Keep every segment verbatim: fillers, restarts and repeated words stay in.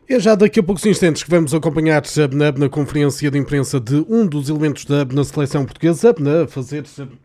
É já daqui a poucos instantes que vamos acompanhar na, na conferência de imprensa de um dos elementos da na seleção portuguesa, a fazer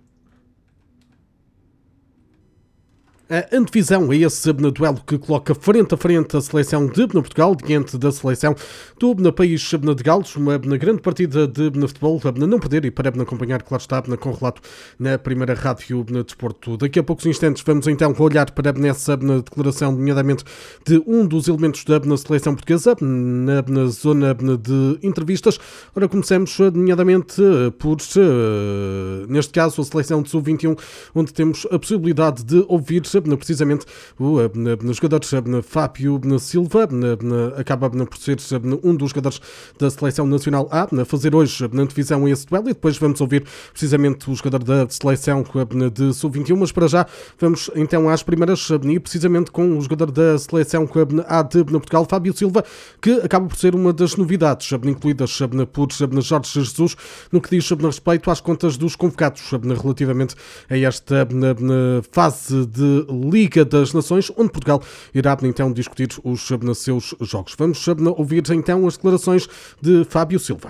a antevisão a esse duelo que coloca frente a frente a seleção de Portugal diante da seleção do país de Gales, uma grande partida de futebol, não perder e para acompanhar, claro está, com relato na primeira rádio de desporto. Daqui a poucos instantes vamos então olhar para nessa declaração, nomeadamente de um dos elementos da seleção portuguesa, na, na zona de entrevistas. Ora, começamos nomeadamente por, neste caso, a seleção de sub vinte e um, onde temos a possibilidade de ouvir precisamente o jogador Fábio Silva, acaba por ser um dos jogadores da Seleção Nacional A, a fazer hoje na divisão esse duelo, e depois vamos ouvir precisamente o jogador da Seleção de sub vinte e um, mas para já vamos então às primeiras, e precisamente com o jogador da Seleção A de Portugal, Fábio Silva, que acaba por ser uma das novidades incluídas por Jorge Jesus no que diz respeito às contas dos convocados relativamente a esta fase de Liga das Nações, onde Portugal irá então discutir os seus jogos. Vamos ouvir então as declarações de Fábio Silva.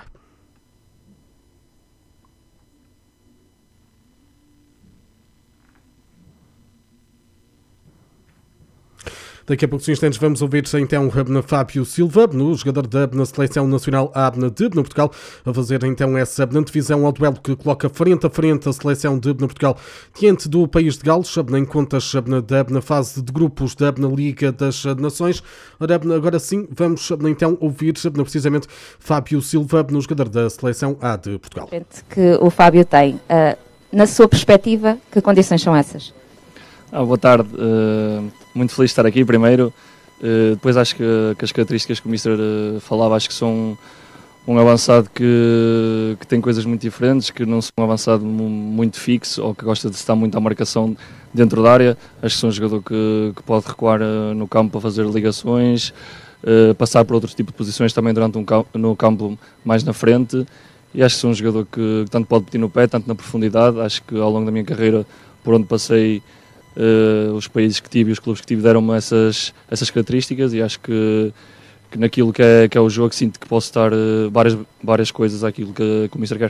Daqui a poucos instantes vamos ouvir então Fábio Silva, no jogador da na Seleção Nacional A de Portugal, a fazer então essa antevisão ao duelo que coloca frente a frente a Seleção de Portugal diante do país de Gales, em contas da na fase de grupos da na Liga das Nações. Ora, agora sim, vamos então ouvir precisamente Fábio Silva, no jogador da Seleção A de Portugal. Que o Fábio tem, uh, na sua perspectiva, que condições são essas? Ah, boa tarde, uh, muito feliz de estar aqui primeiro, uh, depois acho que, que as características que o mister uh, falava, acho que são um avançado que, que tem coisas muito diferentes, que não são um avançado muito fixo ou que gosta de estar muito à marcação dentro da área. Acho que são um jogador que, que pode recuar uh, no campo para fazer ligações, uh, passar por outros tipos de posições também durante um campo, no campo mais na frente, e acho que sou um jogador que, que tanto pode pedir no pé, tanto na profundidade. Acho que ao longo da minha carreira, por onde passei, Uh, os países que tive e os clubes que tive deram-me essas, essas características, e acho que, que naquilo que é, que é o jogo sinto que posso dar uh, várias, várias coisas àquilo que, que o mister quer.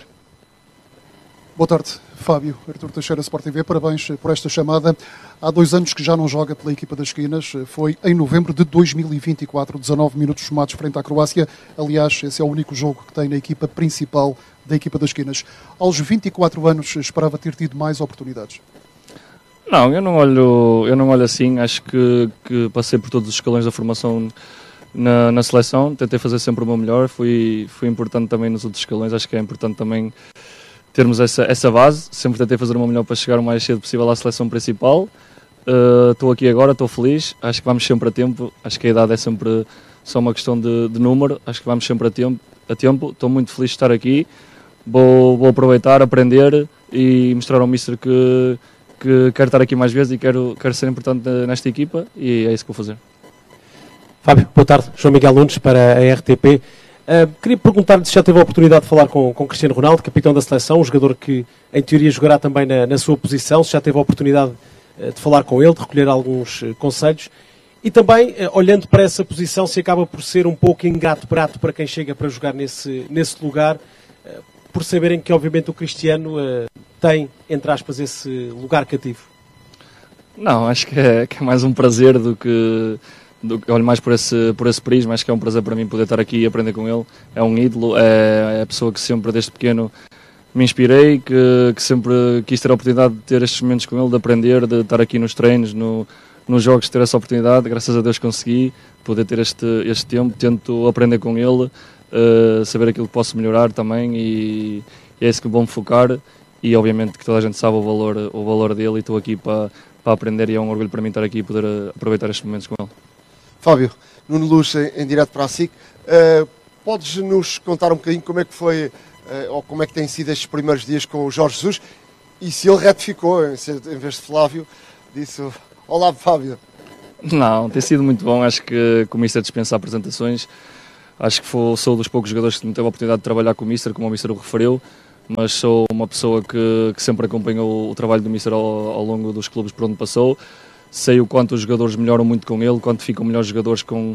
Boa tarde, Fábio. Artur Teixeira, Sport T V, parabéns por esta chamada. Há dois anos que já não joga pela equipa das Esquinas, foi em novembro de dois mil e vinte e quatro, dezanove minutos somados frente à Croácia. Aliás, esse é o único jogo que tem na equipa principal da equipa das Esquinas. Aos vinte e quatro anos esperava ter tido mais oportunidades? Não, eu não olho, eu não olho assim. Acho que, que passei por todos os escalões da formação na, na seleção, tentei fazer sempre o meu melhor, fui, fui importante também nos outros escalões. Acho que é importante também termos essa, essa base. Sempre tentei fazer o meu melhor para chegar o mais cedo possível à seleção principal. Uh, estou aqui agora, estou feliz, acho que vamos sempre a tempo. Acho que a idade é sempre só uma questão de, de número, acho que vamos sempre a tempo, a tempo. Estou muito feliz de estar aqui, vou, vou aproveitar, aprender e mostrar ao mister que que quero estar aqui mais vezes e quero, quero ser importante nesta equipa, e é isso que vou fazer. Fábio, boa tarde. João Miguel Nunes para a R T P. Uh, queria perguntar-lhe se já teve a oportunidade de falar com, com Cristiano Ronaldo, capitão da seleção, um jogador que em teoria jogará também na, na sua posição, se já teve a oportunidade uh, de falar com ele, de recolher alguns uh, conselhos, e também, uh, olhando para essa posição, se acaba por ser um pouco ingrato prato para quem chega para jogar nesse, nesse lugar, uh, por saberem que obviamente o Cristiano uh, tem, entre aspas, esse lugar cativo? Não, acho que é, que é mais um prazer do que, do que olho mais por esse, por esse prisma. Acho que é um prazer para mim poder estar aqui e aprender com ele. É um ídolo, é, é a pessoa que sempre desde pequeno me inspirei, que, que sempre quis ter a oportunidade de ter estes momentos com ele, de aprender, de estar aqui nos treinos, no, nos jogos, ter essa oportunidade. Graças a Deus consegui poder ter este, este tempo, tento aprender com ele, uh, saber aquilo que posso melhorar também, e, e é isso que vou me focar. E obviamente que toda a gente sabe o valor, o valor dele, e estou aqui para, para aprender, e é um orgulho para mim estar aqui e poder aproveitar estes momentos com ele. Fábio, Nuno Luz em, em direto para a S I C, uh, podes-nos contar um bocadinho como é que foi, uh, ou como é que têm sido estes primeiros dias com o Jorge Jesus, e se ele retificou, em vez de Flávio, disse olá Fábio? Não, tem sido muito bom. Acho que, que o mister dispensa apresentações. Acho que foi, sou dos poucos jogadores que não teve a oportunidade de trabalhar com o mister, como o mister o referiu, mas sou uma pessoa que, que sempre acompanhou o trabalho do mister ao, ao longo dos clubes por onde passou. Sei o quanto os jogadores melhoram muito com ele, quanto ficam melhores jogadores com,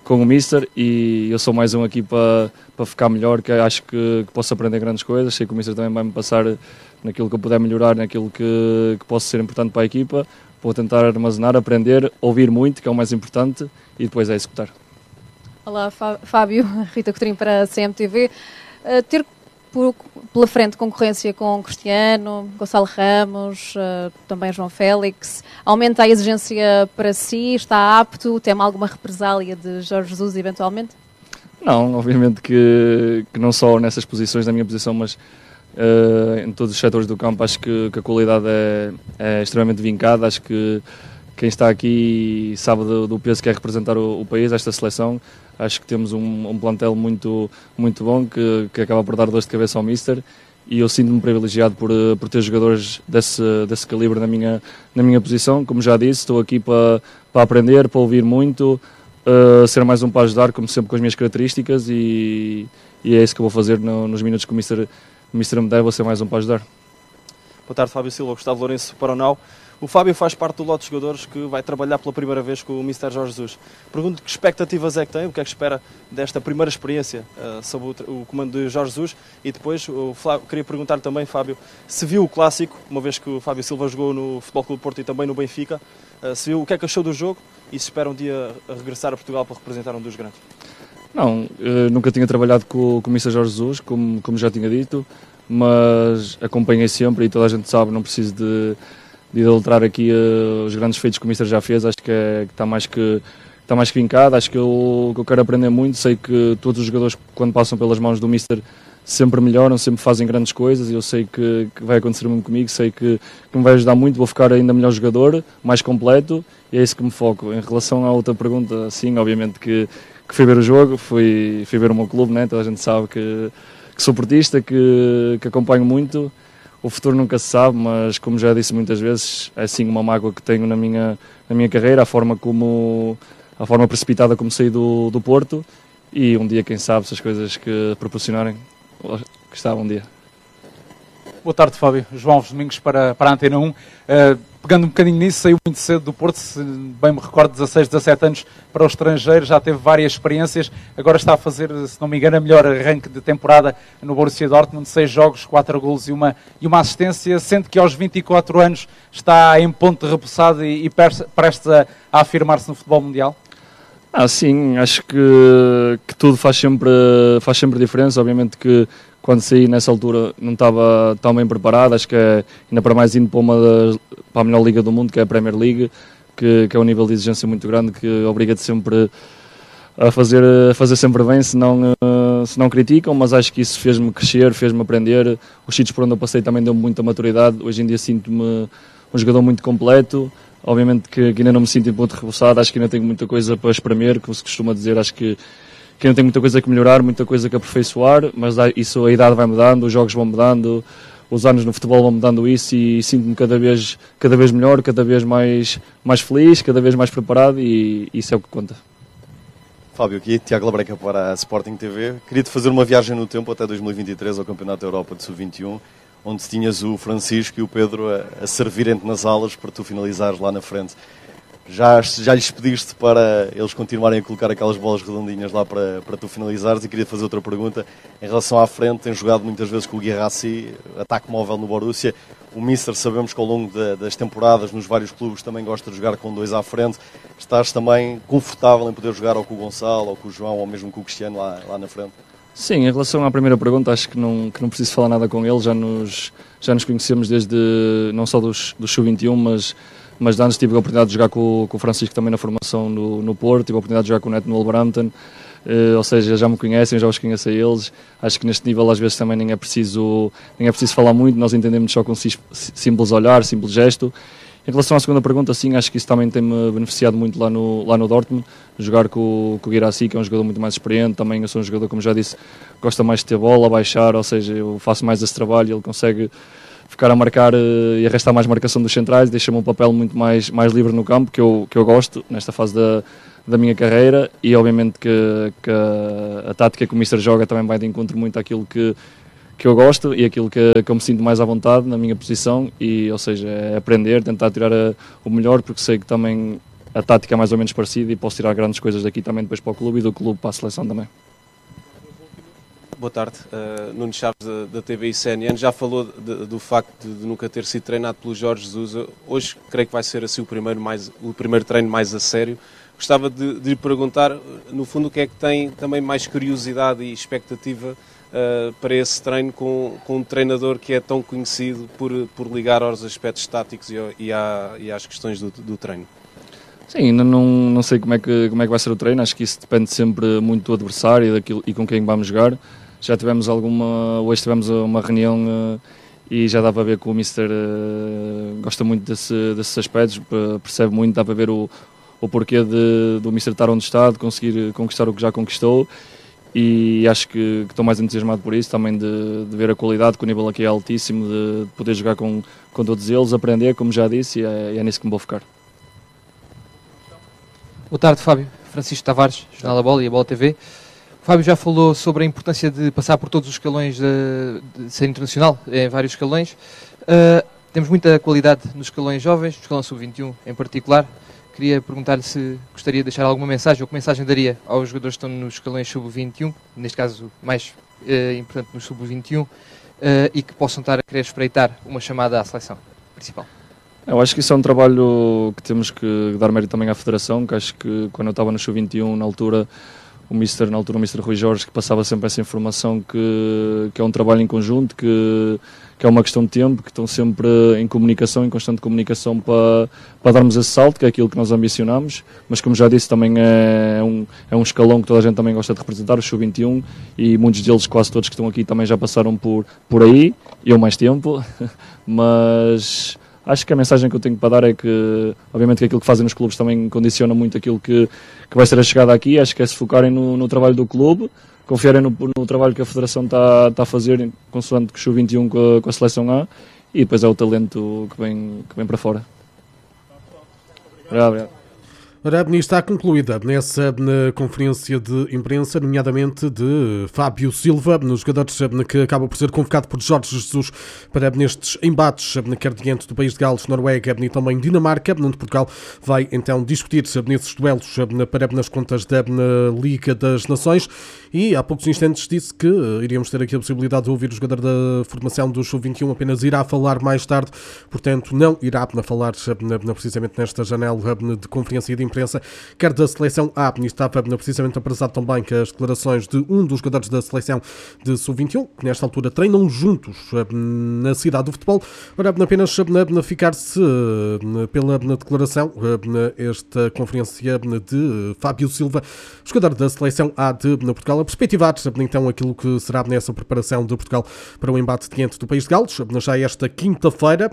com o Mister, e eu sou mais um aqui para, para ficar melhor, que acho que, que posso aprender grandes coisas. Sei que o Mister também vai-me passar naquilo que eu puder melhorar, naquilo que, que posso ser importante para a equipa. Vou tentar armazenar, aprender, ouvir muito, que é o mais importante, e depois é executar. Olá, Fábio, Rita Coutinho para a C M T V. Uh, ter por, pela frente concorrência com Cristiano, Gonçalo Ramos, uh, também João Félix, aumenta a exigência para si? Está apto? Tem alguma represália de Jorge Jesus eventualmente? Não, obviamente que, que não só nessas posições, na minha posição, mas uh, em todos os setores do campo. Acho que, que a qualidade é, é extremamente vincada. Acho que quem está aqui sabe do, do peso que é representar o, o país, esta seleção. Acho que temos um, um plantel muito, muito bom, que, que acaba por dar dor de cabeça ao Mister, e eu sinto-me privilegiado por, por ter jogadores desse, desse calibre na minha, na minha posição. Como já disse, estou aqui para, para aprender, para ouvir muito, uh, ser mais um para ajudar, como sempre, com as minhas características, e, e é isso que eu vou fazer no, nos minutos que o Mister, o Mister me der, vou ser mais um para ajudar. Boa tarde, Fábio Silva, Gustavo Lourenço para o N A U. O Fábio faz parte do lote de jogadores que vai trabalhar pela primeira vez com o Mister Jorge Jesus. Pergunto que expectativas é que tem, o que é que espera desta primeira experiência uh, sob o, o comando de Jorge Jesus, e depois o Flávio, queria perguntar também, Fábio, se viu o clássico, uma vez que o Fábio Silva jogou no Futebol Clube Porto e também no Benfica, uh, se viu o que é que achou do jogo e se espera um dia regressar a Portugal para representar um dos grandes. Não, nunca tinha trabalhado com, com o Mister Jorge Jesus, como, como já tinha dito, mas acompanhei sempre, e toda a gente sabe, não preciso de, de adulterar aqui uh, os grandes feitos que o Mister já fez. Acho que, é, que está mais que está mais que vincado. Acho que eu, que eu quero aprender muito. Sei que todos os jogadores, quando passam pelas mãos do Mister, sempre melhoram, sempre fazem grandes coisas, e eu sei que, que vai acontecer muito comigo. Sei que, que me vai ajudar muito, vou ficar ainda melhor jogador, mais completo, e é isso que me foco. Em relação à outra pergunta, sim, obviamente que, que fui ver o jogo, fui, fui ver o meu clube, né? Toda a gente sabe que, que sou portista, que, que acompanho muito. O futuro nunca se sabe, mas como já disse muitas vezes, é sim uma mágoa que tenho na minha, na minha carreira, a forma como a forma precipitada como saí do, do Porto, e um dia, quem sabe, se as coisas que proporcionarem, que está um dia. Boa tarde, Fábio. João Alves Domingos para, para a Antena um. Uh, pegando um bocadinho nisso, saiu muito cedo do Porto, se bem me recordo, dezasseis, dezassete anos para o estrangeiro, já teve várias experiências, agora está a fazer, se não me engano, a melhor arranque de temporada no Borussia Dortmund, seis jogos, quatro golos e uma, e uma assistência, sendo que aos vinte e quatro anos está em ponto de repousado e, e prestes a, a afirmar-se no futebol mundial? Ah, sim, acho que, que tudo faz sempre, faz sempre diferença. Obviamente que quando saí nessa altura não estava tão bem preparado, acho que é, ainda para mais indo para, uma das, para a melhor liga do mundo, que é a Premier League, que, que é um nível de exigência muito grande, que obriga-te sempre a fazer, a fazer sempre bem, se não, se não criticam, mas acho que isso fez-me crescer, fez-me aprender. Os sítios por onde eu passei também deu-me muita maturidade. Hoje em dia sinto-me um jogador muito completo. Obviamente que, que ainda não me sinto em ponto repousado, acho que ainda tenho muita coisa para espremer, como se costuma dizer. Acho que, que ainda tenho muita coisa que melhorar, muita coisa que aperfeiçoar, mas isso, a idade vai mudando, os jogos vão mudando, os anos no futebol vão mudando isso, e sinto-me cada vez, cada vez melhor, cada vez mais, mais feliz, cada vez mais preparado, e isso é o que conta. Fábio, aqui, Tiago Labreca para a Sporting T V. Queria-te fazer uma viagem no tempo até dois mil e vinte e três ao Campeonato da Europa de sub vinte e um, onde tinhas o Francisco e o Pedro a, a servirem-te nas alas para tu finalizares lá na frente. Já, já lhes pediste para eles continuarem a colocar aquelas bolas redondinhas lá para, para tu finalizares, e queria fazer outra pergunta em relação à frente. Tens jogado muitas vezes com o Guirassy, ataque móvel no Borussia. O Mister, sabemos que ao longo de, das temporadas nos vários clubes também gosta de jogar com dois à frente. Estás também confortável em poder jogar ou com o Gonçalo, ou com o João, ou mesmo com o Cristiano lá, lá na frente? Sim, em relação à primeira pergunta, acho que não, que não preciso falar nada com ele. Já nos, já nos conhecemos desde, não só dos, dos sub vinte e um, mas, mas de antes tive a oportunidade de jogar com, com o Francisco também na formação no, no Porto, tive a oportunidade de jogar com o Neto no Wolverhampton, uh, ou seja, já me conhecem, já os conheço a eles. Acho que neste nível às vezes também nem é preciso, nem é preciso falar muito, nós entendemos só com um simples olhar, simples gesto. Em relação à segunda pergunta, sim, acho que isso também tem-me beneficiado muito lá no, lá no Dortmund, jogar com, com o Guirassy, que é um jogador muito mais experiente. Também eu sou um jogador, como já disse, gosta mais de ter bola, baixar, ou seja, eu faço mais esse trabalho, ele consegue ficar a marcar e arrastar mais marcação dos centrais, deixa-me um papel muito mais, mais livre no campo, que eu, que eu gosto nesta fase da, da minha carreira, e obviamente que, que a, a tática que o Mister joga também vai de encontro muito àquilo que que eu gosto e aquilo que, que eu me sinto mais à vontade na minha posição, e, ou seja, é aprender, tentar tirar a, o melhor, porque sei que também a tática é mais ou menos parecida e posso tirar grandes coisas daqui também depois para o clube e do clube para a seleção também. Boa tarde, uh, Nuno Chaves da, da T V I C N N. Já falou de, do facto de, de nunca ter sido treinado pelo Jorge Jesus. Hoje creio que vai ser assim o primeiro, mais, o primeiro treino mais a sério. Gostava de, de lhe perguntar, no fundo, o que é que tem também mais curiosidade e expectativa uh, para esse treino com, com um treinador que é tão conhecido por, por ligar aos aspectos táticos e, e, à, e às questões do, do treino. Sim, ainda não, não sei como é, que, como é que vai ser o treino, acho que isso depende sempre muito do adversário e, daquilo, e com quem vamos jogar. Já tivemos alguma, hoje tivemos uma reunião uh, e já dá para ver que o Mister uh, gosta muito desse, desses aspectos, percebe muito, dá para ver o, o porquê de, do Mister estar onde está, de conseguir conquistar o que já conquistou, e acho que, que estou mais entusiasmado por isso, também de, de ver a qualidade, que o nível aqui é altíssimo, de, de poder jogar com, com todos eles, aprender, como já disse, e é, é nisso que me vou focar. Boa tarde, Fábio. Francisco Tavares, Jornal da Bola e a Bola T V. O Fábio já falou sobre a importância de passar por todos os escalões de, de ser internacional, em vários escalões. Uh, temos muita qualidade nos escalões jovens, no escalão sub vinte e um em particular. Queria perguntar-lhe se gostaria de deixar alguma mensagem, ou que mensagem daria aos jogadores que estão nos escalões sub vinte e um, neste caso mais uh, importante no sub vinte e um, uh, e que possam estar a querer espreitar uma chamada à seleção principal. Eu acho que isso é um trabalho que temos que dar mérito também à Federação, que acho que quando eu estava no sub vinte e um, na altura, o Mister, na altura o Mister Rui Jorge, que passava sempre essa informação que, que é um trabalho em conjunto, que, que é uma questão de tempo, que estão sempre em comunicação, em constante comunicação para, para darmos esse salto, que é aquilo que nós ambicionamos, mas como já disse, também é um, é um escalão que toda a gente também gosta de representar, o sub vinte e um, e muitos deles, quase todos que estão aqui, também já passaram por, por aí, eu mais tempo, mas acho que a mensagem que eu tenho para dar é que, obviamente, que aquilo que fazem nos clubes também condiciona muito aquilo que, que vai ser a chegada aqui. Acho que é se focarem no, no trabalho do clube, confiarem no, no trabalho que a Federação está, está a fazer, consoante com o sub vinte e um com a, com a Seleção A, e depois é o talento que vem, que vem para fora. Obrigado, obrigado. Ora, está concluída nessa na conferência de imprensa, nomeadamente de Fábio Silva, nos jogadores que acaba por ser convocado por Jorge Jesus para nestes embates, quer diante do país de Gales, Noruega e também Dinamarca, onde Portugal vai então discutir nesses duelos para nas contas da Liga das Nações. E há poucos instantes disse que iríamos ter aqui a possibilidade de ouvir o jogador da formação do sub vinte e um, apenas irá falar mais tarde, portanto não irá falar precisamente nesta janela de conferência de imprensa. imprensa, quer da seleção A, estava precisamente apresado também que as declarações de um dos jogadores da seleção de sub vinte e um, que nesta altura treinam juntos na cidade do futebol. Ora, apenas ficar-se pela declaração, esta conferência de Fábio Silva, jogador da seleção A de Portugal, a perspectivar então aquilo que será nessa preparação de Portugal para o embate diante do país de Gales, já esta quinta-feira,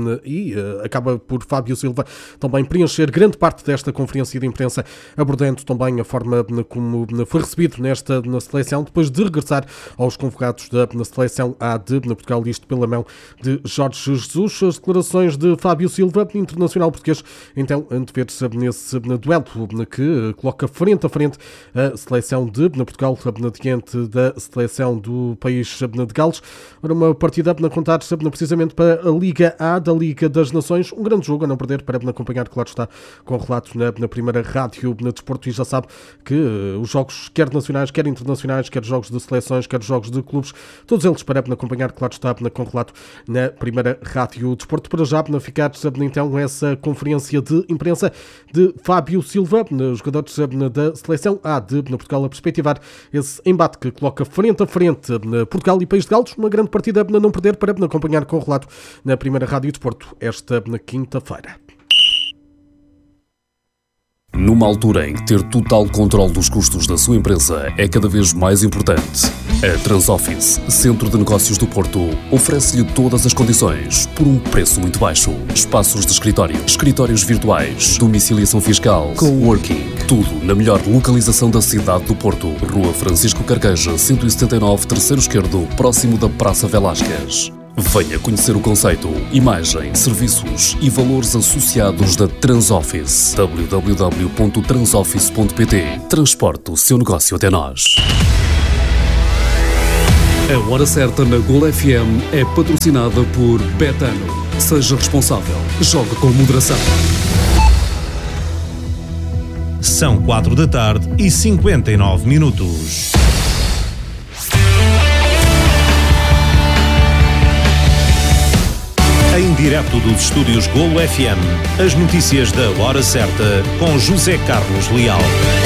e acaba por Fábio Silva também preencher grande parte desta conferência de imprensa, abordando também a forma como foi recebido nesta na seleção, depois de regressar aos convocados da na seleção A de Portugal, isto pela mão de Jorge Jesus. As declarações de Fábio Silva, internacional português, então antever-se nesse duelo que coloca frente a frente a seleção de Portugal diante da seleção do país de Gales. Ora, uma partida a contar precisamente para a Liga A da Liga das Nações, um grande jogo a não perder para acompanhar, claro está, com relatos na, na primeira rádio na Desporto, e já sabe que uh, os jogos quer nacionais, quer internacionais, quer jogos de seleções, quer jogos de clubes, todos eles para acompanhar, claro está, com relato na primeira rádio Desporto. Para já, para ficar então essa conferência de imprensa de Fábio Silva, jogadores da seleção A de Portugal, a perspectivar esse embate que coloca frente a frente Portugal e País de Gales, uma grande partida a não perder para acompanhar com o relato na primeira rádio Desporto esta quinta-feira. Numa altura em que ter total controle dos custos da sua empresa é cada vez mais importante, a Transoffice, Centro de Negócios do Porto, oferece-lhe todas as condições por um preço muito baixo. Espaços de escritório, escritórios virtuais, domiciliação fiscal, coworking, tudo na melhor localização da cidade do Porto. Rua Francisco Carqueja, cento e setenta e nove, terceiro esquerdo, próximo da Praça Velásquez. Venha conhecer o conceito, imagem, serviços e valores associados da Transoffice. w w w ponto transoffice ponto p t. Transporte o seu negócio até nós. A Hora Certa na Gol F M é patrocinada por Betano. Seja responsável. Jogue com moderação. São quatro da tarde e cinquenta e nove minutos. Em direto dos estúdios Golo F M, as notícias da hora certa com José Carlos Leal.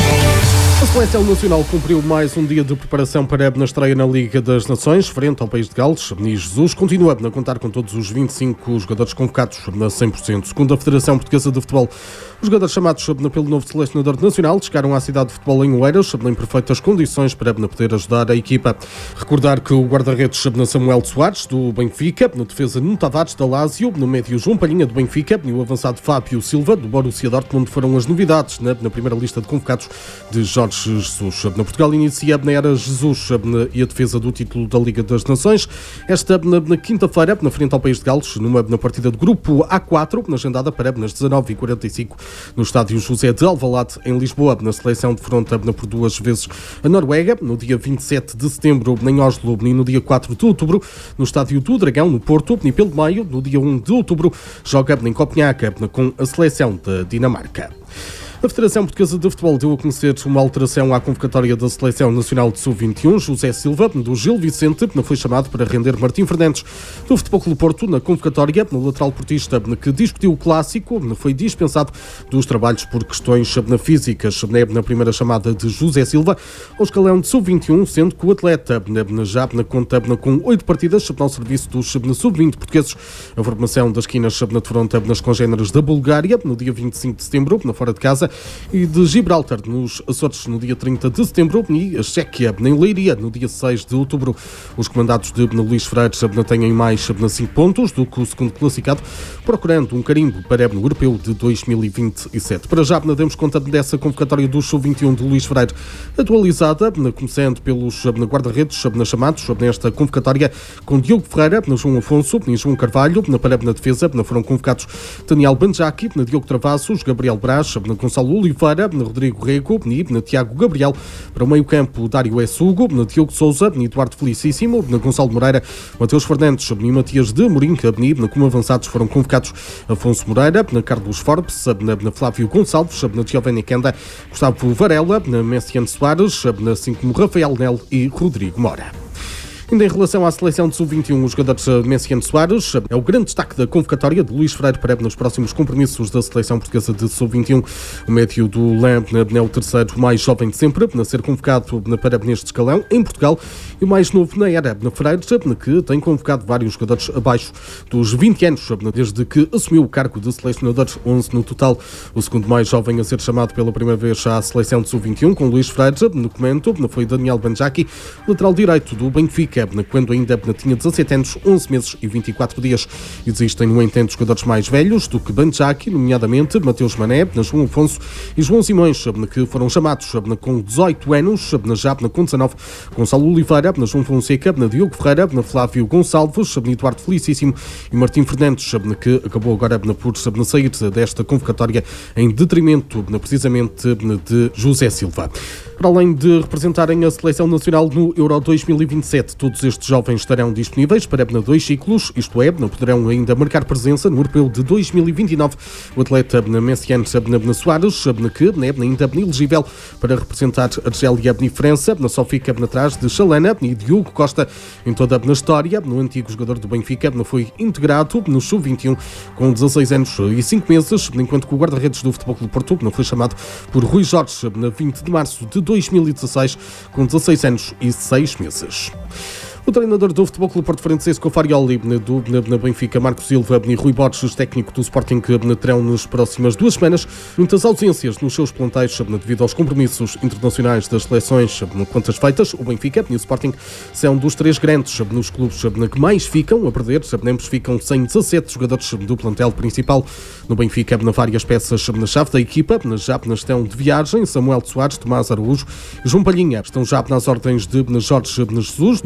A Seleção Nacional cumpriu mais um dia de preparação para a estreia na Liga das Nações, frente ao País de Gales. E Jesus continua a contar com todos os vinte e cinco jogadores convocados a cem por cento. Segundo a Federação Portuguesa de Futebol, os jogadores chamados pelo novo selecionador nacional chegaram à cidade de futebol em Oeiras em perfeitas condições para poder ajudar a equipa. Recordar que o guarda-redes Samuel Soares, do Benfica, na defesa Nuno Tavares, da Lazio, no médio João Palhinha, do Benfica, e o avançado Fábio Silva, do Borussia Dortmund, foram as novidades na, na primeira lista de convocados de Jorge Jesus. Na Portugal inicia na era Jesus e a defesa do título da Liga das Nações. Esta na, na quinta-feira, na frente ao País de Gales, numa na partida de grupo A quatro, na agendada para nas dezanove e quarenta e cinco, no estádio José de Alvalade, em Lisboa. Na seleção de fronta por duas vezes a Noruega, no dia vinte e sete de setembro em Oslo e no dia quatro de outubro, no estádio do Dragão, no Porto, e pelo meio, no dia um de outubro, joga em Copenhague com a seleção da Dinamarca. A Federação Portuguesa de Futebol deu a conhecer uma alteração à convocatória da Seleção Nacional de sub vinte e um. José Silva, do Gil Vicente, foi chamado para render Martim Fernandes, do Futebol Clube Porto, na convocatória. No lateral portista, que discutiu o clássico, foi dispensado dos trabalhos por questões físicas. Na primeira chamada de José Silva ao escalão de sub vinte e um, sendo que o atleta já conta com oito partidas ao serviço dos sub vinte portugueses. A formação das quinas de fronta nas congêneres da Bulgária, no dia vinte e cinco de setembro, na fora de casa, e de Gibraltar, nos Açores, no dia trinta de setembro, e a Chequia, em Leiria, no dia seis de outubro. Os comandados de Luís Freire têm mais cinco pontos do que o segundo classificado, procurando um carimbo para o Europeu de dois mil e vinte e sete. Para já, demos conta dessa convocatória do sub vinte e um de Luís Freire, atualizada, começando pelos guarda-redes chamados nesta convocatória, com Diogo Ferreira, João Afonso e João Carvalho. Para a defesa foram convocados Daniel Banjaki, Diogo Travassos, Gabriel Braz, Gonçalo Oliveira, Rodrigo Rego e Tiago Gabriel. Para o meio-campo, Dário Essugo, Diogo Sousa, Eduardo Felicíssimo, Gonçalo Moreira, Mateus Fernandes e Matias de Amorim. Como avançados foram convocados Afonso Moreira, Carlos Forbes, Flávio Gonçalves, Giovanni Kenda, Gustavo Varela, Messiano Soares, assim como Rafael Nel e Rodrigo Mora. Ainda em relação à seleção de sub vinte e um, o jogador Messiano Soares é o grande destaque da convocatória de Luís Freire para nos próximos compromissos da seleção portuguesa de sub vinte e um. O médio do Lem é o terceiro mais jovem de sempre a ser convocado para neste escalão em Portugal e o mais novo na era na Freire, que tem convocado vários jogadores abaixo dos vinte anos desde que assumiu o cargo de selecionador, onze no total. O segundo mais jovem a ser chamado pela primeira vez à seleção de sub vinte e um, com Luís Freire no comento, foi Daniel Banjaki, lateral direito do Benfica, quando ainda tinha dezassete anos, onze meses e vinte e quatro dias. Existem, no entanto, jogadores mais velhos do que Banjaki, nomeadamente Mateus Mané, João Afonso e João Simões, que foram chamados com dezoito anos, já com dezanove, Gonçalo Oliveira, João Fonseca, Diogo Ferreira, Flávio Gonçalves, Eduardo Felicíssimo e Martim Fernandes, que acabou agora por sair desta convocatória em detrimento, precisamente, de José Silva. Para além de representarem a Seleção Nacional no Euro dois mil e vinte e sete, todos estes jovens estarão disponíveis para dois ciclos, isto é, poderão ainda marcar presença no Europeu de dois mil e vinte e nove. O atleta Messiano Soares, que é ainda elegível para representar a Argélia e França, só fica atrás de Chalana e Diogo Costa. Em toda a história, o antigo jogador do Benfica foi integrado no sub vinte e um com dezasseis anos e cinco meses, enquanto que o guarda-redes do Futebol Clube Porto foi chamado por Rui Jorge na vinte de março de dois mil e dezasseis com dezasseis anos e seis meses. O treinador do Futebol Clube Porto Francisco Farioli, do na Benfica, Marco Silva e Rui Borges, técnico do Sporting, terão nas próximas duas semanas muitas ausências nos seus plantéis devido aos compromissos internacionais das seleções. Quantas feitas, o Benfica e o Sporting são dos três grandes nos clubes que mais ficam a perder. Ambos ficam sem dezassete jogadores do plantel principal. No Benfica, várias peças na chave da equipa já estão de viagem. Samuel Soares, Tomás Araújo e João Palhinha estão já nas ordens de Jorge Jesus, isto para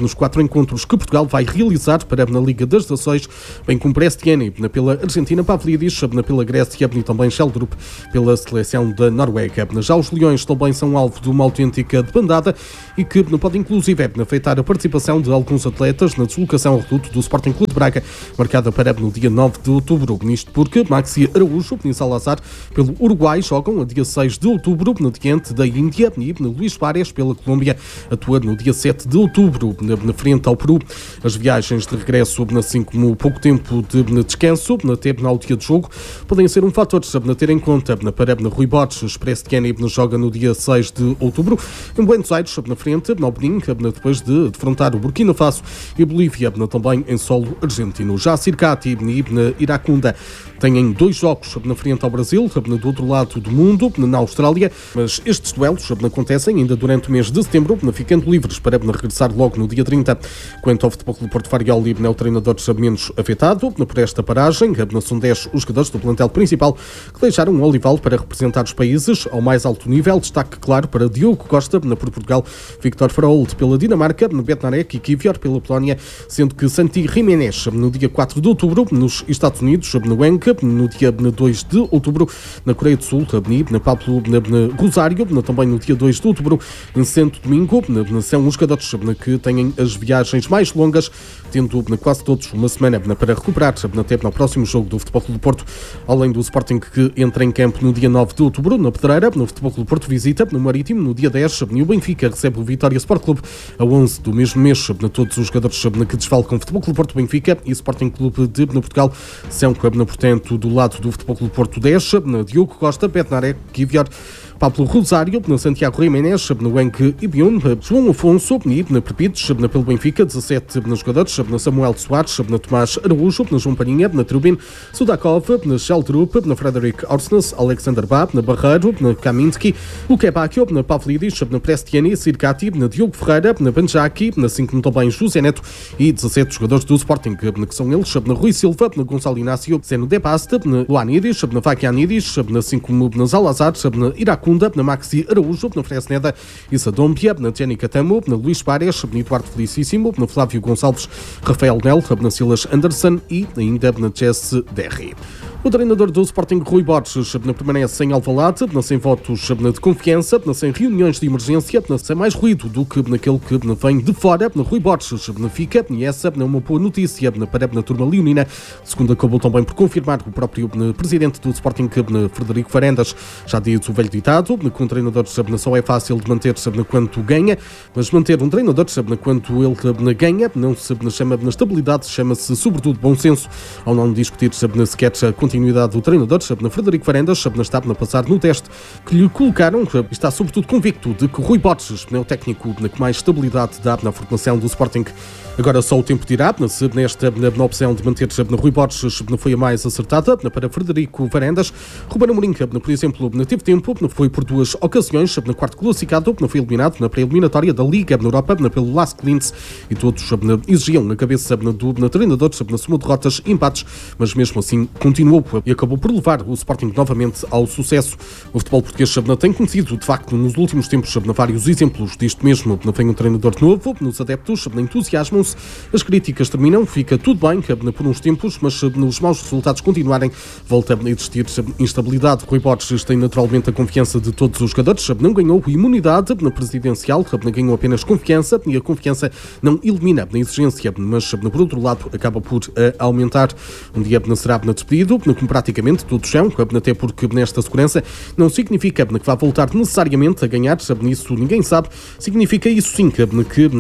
nos quatro encontros que Portugal vai realizar para na Liga das Nações, bem como Brest-Tiene pela Argentina, Pavlidis pela Grécia e também Sheldrup pela seleção da Noruega. Já os Leões também são alvo de uma autêntica debandada e que pode inclusive afetar a participação de alguns atletas na deslocação ao reduto do Sporting Clube de Braga, marcada para no dia nove de outubro. Isto porque Maxi Araújo e Salazar pelo Uruguai jogam a dia seis de outubro no diante da Índia e Luís Fárias pela Colômbia atua no dia sete de outubro na frente ao Peru. As viagens de regresso, assim como pouco tempo de descanso até ao dia de jogo, podem ser um fator a ter em conta para Rui Borges. Brest-Tiene joga no dia seis de outubro em Buenos Aires, na frente ao Benin, depois de defrontar o Burkina Faso e Bolívia, também em solo argentino. Já Circati e Iracunda têm dois jogos na frente ao Brasil, do outro lado do mundo, na Austrália, mas estes duelos acontecem ainda durante o mês de setembro, ficando livres para regressar logo no dia trinta. Quanto ao Futebol Clube Porto Farioli, é o treinador menos afetado por esta paragem. São dez os jogadores do plantel principal que deixaram o Olival para representar os países ao mais alto nível. Destaque, claro, para Diogo Costa por Portugal, Victor Faraold pela Dinamarca, Betnarek e Kivior pela Polónia, sendo que Santi Jiménez no dia quatro de outubro nos Estados Unidos, no Enca, no dia dois de outubro na Coreia do Sul, na Pablo Rosário, também no dia dois de outubro em Santo Domingo. São os jogadores que têm as viagens mais longas, tendo quase todos uma semana para recuperar até no próximo jogo do Futebol Clube do Porto, além do Sporting que entra em campo no dia nove de outubro na Pedreira. No Futebol Clube do Porto visita no Marítimo no dia dez e o Benfica recebe o Vitória Sport Clube a onze do mesmo mês. Todos os jogadores que desfalcam o Futebol Clube do Porto, Benfica e Sporting Clube de Portugal são, portanto, do lado do Futebol Clube do Porto dez, Diogo Costa, Betnarek, Kivior, Pablo Rosário, Santiago Jiménez, Wenque e Bion, João Afonso e Perpites, pelo Benfica, dezassete jogadores, Samuel Soares, Tomás Araújo, João Paninha, Trubin, Sudakov, Sheldrup, Frederic Orsnes, Alexander Bab, Barreiro, Kaminski, Lukebakio, Pavlidis, Brest-Tiene, Circati, Diogo Ferreira, Banjaki, assim como também José Neto e dezassete jogadores do Sporting, que são eles, Rui Silva, Gonçalo Inácio, Zeno Depaste, Luanidis, Vaquianidis, assim como Zalazar, Iracu, na Maxi Araújo, na Fresneda e Sadombia, na Jenny Catamo, na Luís Pares, na Eduardo Felicíssimo, na Flávio Gonçalves, Rafael Nel, na Silas Anderson e ainda na Jesse Derry. O treinador do Sporting, Rui Borges, permanece em Alvalade, sem votos de confiança, sem reuniões de emergência, sem mais ruído do que naquele que vem de fora. Rui Borges fica, e essa é uma boa notícia para a turma leonina, segundo acabou também por confirmar o próprio presidente do Sporting, Frederico Varandas. Já diz o velho ditado, que um treinador só é fácil de manter quanto ganha, mas manter um treinador quanto ele ganha não se chama de estabilidade, chama-se sobretudo bom senso, ao não discutir sequer a continuidade do treinador, Frederico Varandas, está a passar no teste que lhe colocaram, está sobretudo convicto de que Rui Borges é o técnico que mais estabilidade dá na formação do Sporting. Agora só o tempo dirá se nesta na opção de manter Rui Borges foi a mais acertada para Frederico Varandas. Ruben Amorim, por exemplo, teve tempo, foi por duas ocasiões, na quarto classificado, foi eliminado na pré-eliminatória da Liga na Europa pelo Lask Linz e todos exigiam na cabeça do treinador, na soma de derrotas e empates, mas mesmo assim continuou e acabou por levar o Sporting novamente ao sucesso. O futebol português tem conhecido, de facto, nos últimos tempos, vários exemplos disto mesmo. Vem um treinador novo, nos adeptos entusiasmam-se, as críticas terminam, fica tudo bem por uns tempos, mas nos maus resultados continuarem, volta a existir instabilidade. Rui Borges tem naturalmente a confiança de todos os jogadores, não ganhou imunidade na presidencial, ganhou apenas confiança e a confiança não elimina a exigência, mas por outro lado acaba por aumentar. Um dia será despedido, como praticamente todos são, até porque nesta segurança não significa que vai voltar necessariamente a ganhar, nisso ninguém sabe, significa isso sim que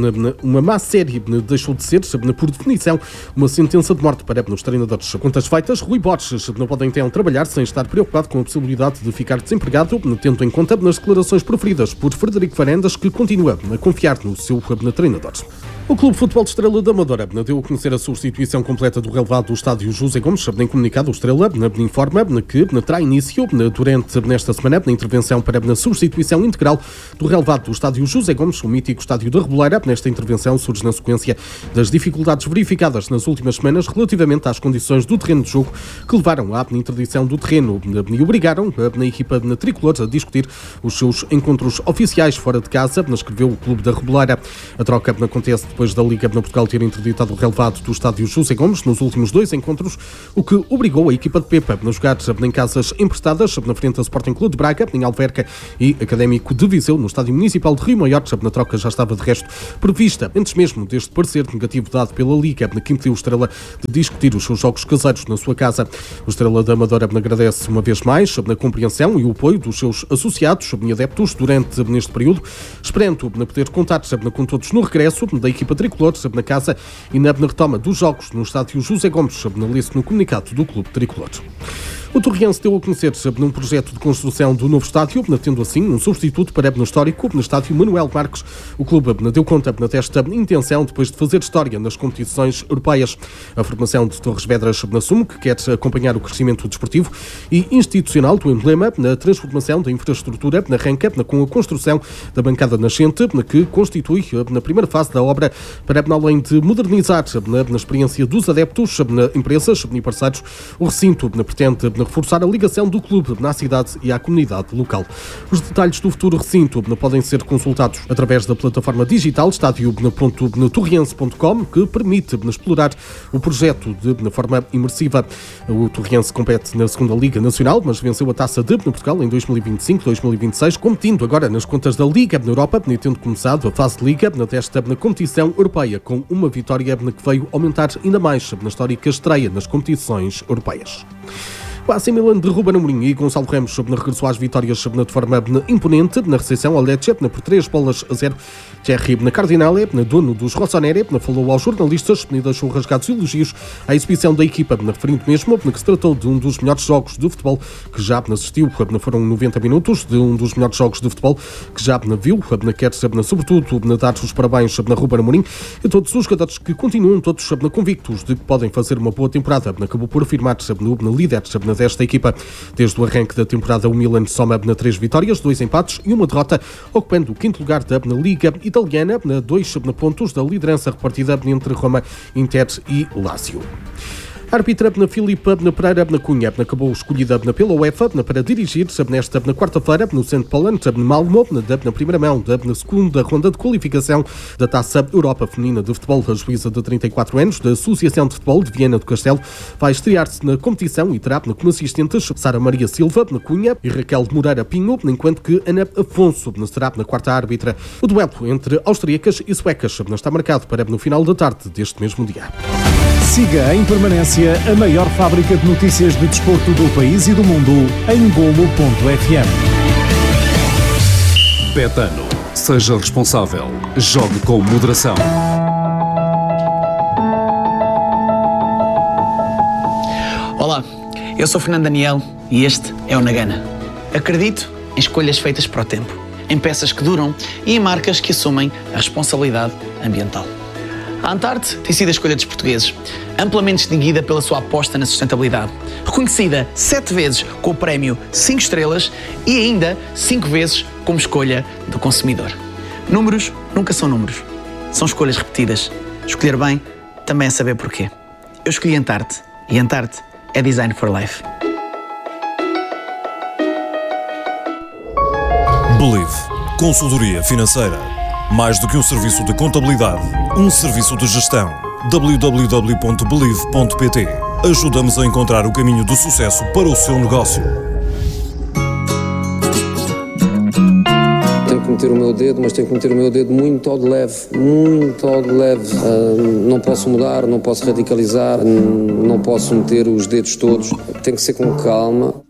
uma má série deixou de ser, por definição, uma sentença de morte para os treinadores. Contas feitas, Rui Borges não pode então trabalhar sem estar preocupado com a possibilidade de ficar desempregado, tendo em conta nas declarações proferidas por Frederico Varandas, que continua a confiar no seu treinador. O Clube de Futebol de Estrela da Amadora deu a conhecer a substituição completa do relevado do estádio José Gomes. Em comunicado, o Estrela Estrela informa que terá início durante nesta semana na intervenção para a substituição integral do relevado do estádio José Gomes, o mítico estádio da Reboleira. Nesta intervenção surge na sequência das dificuldades verificadas nas últimas semanas relativamente às condições do terreno de jogo que levaram à interdição do terreno e obrigaram a equipa tricolor a discutir os seus encontros oficiais fora de casa, escreveu o Clube da Reboleira. A troca acontece depois da Liga de Portugal ter interditado o relevado do estádio José Gomes nos últimos dois encontros, o que obrigou a equipa de Pepa a jogar em casas emprestadas, na frente a Sporting Clube de Braga, em Alverca, e Académico de Viseu, no Estádio Municipal de Rio Maior. Na troca já estava de resto prevista, antes mesmo deste parecer negativo dado pela Liga, que impediu o Estrela de discutir os seus jogos caseiros na sua casa. O Estrela da Amadora agradece uma vez mais na compreensão e o apoio dos seus associados e adeptos durante neste período, esperando poder contar com todos no regresso da equipa tricolor na casa e na retoma dos jogos no estádio José Gomes, lê-se no comunicado do Clube Tricolor. O Torriense deu a conhecer num projeto de construção do novo estádio, tendo assim um substituto para o histórico no estádio Manuel Marques. O clube deu conta desta intenção depois de fazer história nas competições europeias. A formação de Torres Vedras assume que quer acompanhar o crescimento desportivo e institucional do emblema na transformação da infraestrutura, arranca com a construção da bancada nascente, que constitui na primeira fase da obra para, além de modernizar na experiência dos adeptos, empresas e parceiros, o recinto pretende reforçar a ligação do clube na cidade e à comunidade local. Os detalhes do futuro recinto podem ser consultados através da plataforma digital estádio ponto torriense ponto com, que permite explorar o projeto de forma imersiva. O Torriense compete na segunda Liga Nacional, mas venceu a Taça de Portugal em dois mil e vinte e cinco dois mil e vinte e seis, competindo agora nas contas da Liga na Europa, tendo começado a fase de Liga desta competição europeia, com uma vitória que veio aumentar ainda mais na histórica estreia nas competições europeias. O A C Milan de Ruben Amorim e Gonçalo Ramos regressou às vitórias de forma imponente na recepção ao Lecce por três bolas a zero. Thierry Cardinale, dono dos Rossoneri, falou aos jornalistas e deixou rasgados elogios à exibição da equipa, referindo mesmo que se tratou de um dos melhores jogos de futebol que já assistiu. Foram noventa minutos de um dos melhores jogos de futebol que já viu. Quer sobretudo dar os parabéns a Ruben Amorim e todos os jogadores que continuam todos convictos de que podem fazer uma boa temporada. Acabou por afirmar-se no líder desta equipa. Desde o arranque da temporada, o Milan soma três vitórias, dois empates e uma derrota, ocupando o quinto lugar da Liga Italiana, dois pontos da liderança repartida entre Roma, Inter e Lazio. A árbitra Filipa Pereira Cunha acabou escolhida pela UEFA para dirigir nesta quarta-feira no Saint Paulin Malmo, na primeira mão da segunda ronda de qualificação da Taça Europa Feminina de Futebol. A juíza de trinta e quatro anos da Associação de Futebol de Viana do Castelo vai estrear-se na competição e terá como assistentes Sara Maria Silva Cunha e Raquel Moreira Pinho, enquanto que Ana Afonso será na quarta árbitra. O duelo entre austríacas e suecas está marcado para no final da tarde deste mesmo dia. Siga em permanência a maior fábrica de notícias de desporto do país e do mundo em golo ponto f m. Betano. Seja responsável. Jogue com moderação. Olá, eu sou Fernando Daniel e este é o Nagana. Acredito em escolhas feitas para o tempo, em peças que duram e em marcas que assumem a responsabilidade ambiental. A Antarte tem sido a escolha dos portugueses, amplamente distinguida pela sua aposta na sustentabilidade. Reconhecida sete vezes com o prémio cinco estrelas e ainda cinco vezes como escolha do consumidor. Números nunca são números, são escolhas repetidas. Escolher bem também é saber porquê. Eu escolhi Antarte e Antarte é Design for Life. Believe. Consultoria financeira. Mais do que um serviço de contabilidade, um serviço de gestão. w w w ponto believe ponto p t. Ajudamos a encontrar o caminho do sucesso para o seu negócio. Tenho que meter o meu dedo, mas tenho que meter o meu dedo muito ao de leve, muito ao de leve. Uh, não posso mudar, não posso radicalizar, não posso meter os dedos todos. Tem que ser com calma.